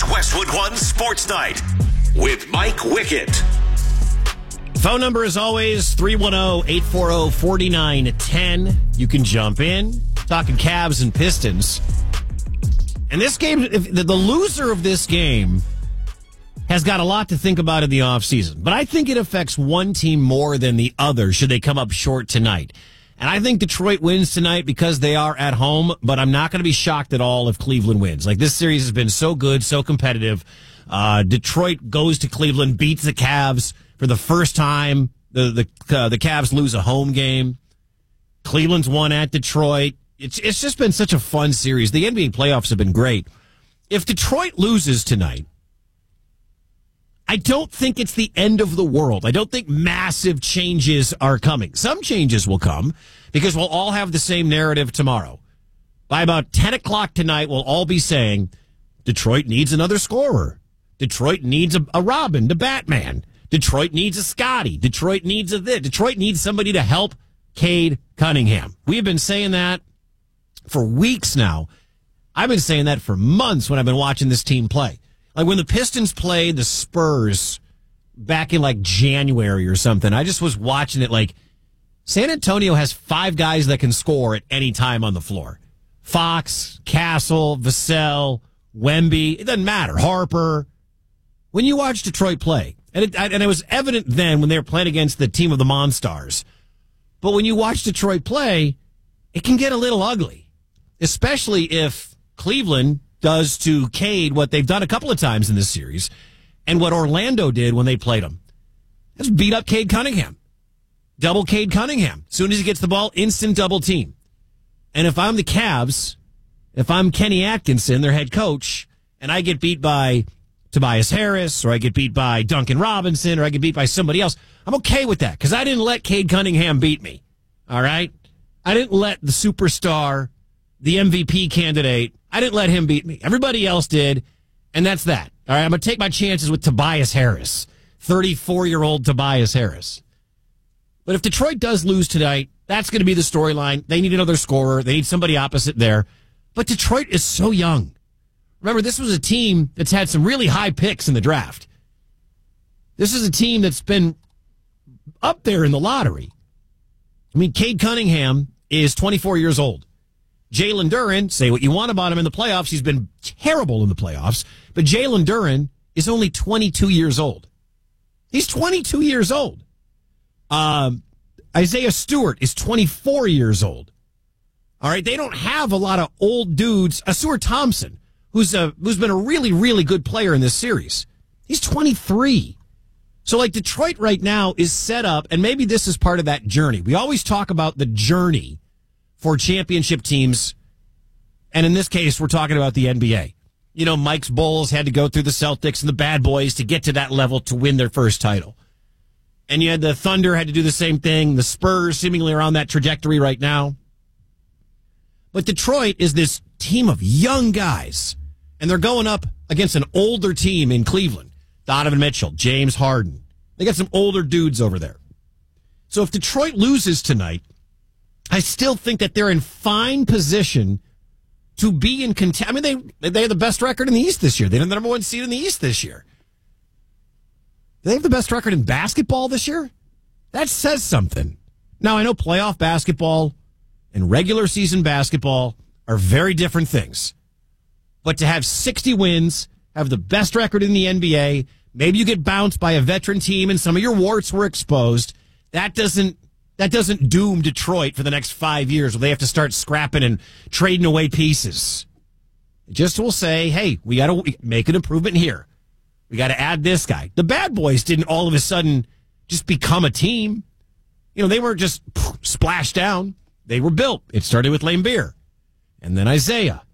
It's Westwood One Sports Night with Mike Wickett. Phone number is always 310-840-4910. You can jump in. Talking Cavs and Pistons. And this game, the loser of this game has got a lot to think about in the offseason. But I think it affects one team more than the other should they come up short tonight. And I think Detroit wins tonight because they are at home, but I'm not going to be shocked at all if Cleveland wins. Like, this series has been so good, so competitive. Detroit goes to Cleveland, beats the Cavs for the first time. The Cavs lose a home game. Cleveland's won at Detroit. It's just been such a fun series. The NBA playoffs have been great. If Detroit loses tonight, I don't think it's the end of the world. I don't think massive changes are coming. Some changes will come because we'll all have the same narrative tomorrow. By about 10 o'clock tonight, we'll all be saying, Detroit needs another scorer. Detroit needs a Robin, the Batman. Detroit needs a Scotty. Detroit needs a this. Detroit needs somebody to help Cade Cunningham. We have been saying that for weeks now. I've been saying that for months when I've been watching this team play. Like when the Pistons played the Spurs back in like January or something, I just was watching it like San Antonio has 5 guys that can score at any time on the floor. Fox, Castle, Vassell, Wemby, it doesn't matter, Harper. When you watch Detroit play, and it was evident then when they were playing against the team of the Monstars, but when you watch Detroit play, it can get a little ugly, especially if Cleveland does to Cade what they've done a couple of times in this series and what Orlando did when they played him. Let's beat up Cade Cunningham. Double Cade Cunningham. As soon as he gets the ball, instant double team. And if I'm the Cavs, if I'm Kenny Atkinson, their head coach, and I get beat by Tobias Harris, or I get beat by Duncan Robinson, or I get beat by somebody else, I'm okay with that because I didn't let Cade Cunningham beat me. All right? I didn't let the superstar, the MVP candidate, I didn't let him beat me. Everybody else did, and that's that. All right, I'm going to take my chances with Tobias Harris, 34-year-old Tobias Harris. But if Detroit does lose tonight, that's going to be the storyline. They need another scorer. They need somebody opposite there. But Detroit is so young. Remember, this was a team that's had some really high picks in the draft. This is a team that's been up there in the lottery. I mean, Cade Cunningham is 24 years old. Jalen Duren, say what you want about him in the playoffs. He's been terrible in the playoffs. But Jalen Duren is only 22 years old. He's 22 years old. Isaiah Stewart is 24 years old. All right, they don't have a lot of old dudes. Stuart Thompson, who's been a really, really good player in this series. He's 23. So, like, Detroit right now is set up, and maybe this is part of that journey. We always talk about the journey for championship teams, and in this case, we're talking about the NBA. You know, Mike's Bulls had to go through the Celtics and the Bad Boys to get to that level to win their first title. And you had the Thunder had to do the same thing. The Spurs seemingly are on that trajectory right now. But Detroit is this team of young guys, and they're going up against an older team in Cleveland. Donovan Mitchell, James Harden. They got some older dudes over there. So if Detroit loses tonight, I still think that they're in fine position to be in contention. I mean, they have the best record in the East this year. They have the number 1 seed in the East this year. Do they have the best record in basketball this year? That says something. Now, I know playoff basketball and regular season basketball are very different things. But to have 60 wins, have the best record in the NBA, maybe you get bounced by a veteran team and some of your warts were exposed, that doesn't doom Detroit for the next 5 years where they have to start scrapping and trading away pieces. It just will say, hey, we got to make an improvement here. We got to add this guy. The Bad Boys didn't all of a sudden just become a team. You know, they weren't just splashed down. They were built. It started with Laimbeer and then Isaiah